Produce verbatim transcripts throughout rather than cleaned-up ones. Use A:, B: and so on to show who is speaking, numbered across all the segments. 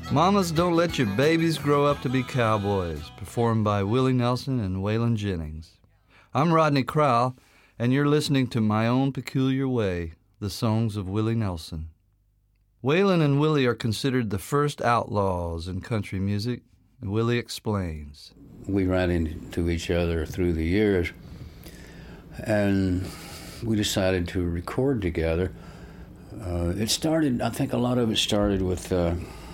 A: Mamas, Don't Let Your Babies Grow Up to Be Cowboys, performed by Willie Nelson and Waylon Jennings. I'm Rodney Crowell, and you're listening to My Own Peculiar Way, the songs of Willie Nelson. Waylon and Willie are considered the first outlaws in country music, and Willie explains.
B: We ran into each other through the years, and we decided to record together. Uh, it started, I think a lot of it started with... Uh,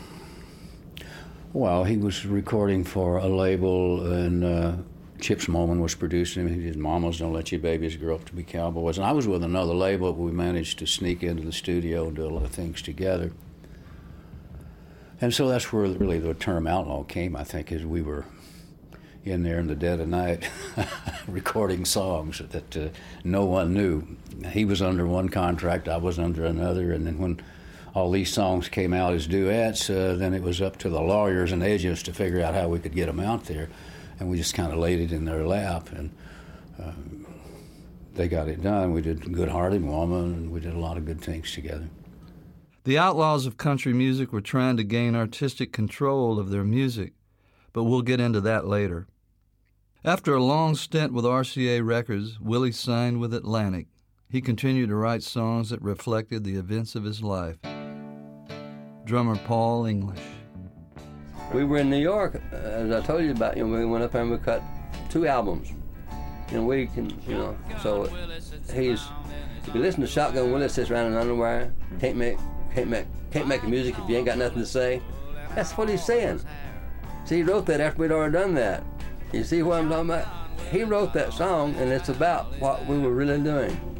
B: Well, he was recording for a label, and uh, Chips Moman was producing him. He did Mamas, Don't Let Your Babies Grow Up to Be Cowboys. And I was with another label, but we managed to sneak into the studio and do a lot of things together. And so that's where really the term outlaw came, I think, is we were in there in the dead of night recording songs that uh, no one knew. He was under one contract, I was under another, and then when all these songs came out as duets, uh, then it was up to the lawyers and agents to figure out how we could get them out there. And we just kind of laid it in their lap, and uh, they got it done. We did Good Hearted Woman, and we did a lot of good things together.
A: The outlaws of country music were trying to gain artistic control of their music, but we'll get into that later. After a long stint with R C A Records, Willie signed with Atlantic. He continued to write songs that reflected the events of his life. Drummer Paul English.
C: We were in New York, uh, as I told you about. You know, we went up there and we cut two albums. And we can, you know, so he's, if you listen to Shotgun Willie sits around in underwear, can't make, can't make, can't make music if you ain't got nothing to say. That's what he's saying. See, he wrote that after we'd already done that. You see what I'm talking about? He wrote that song, and it's about what we were really doing.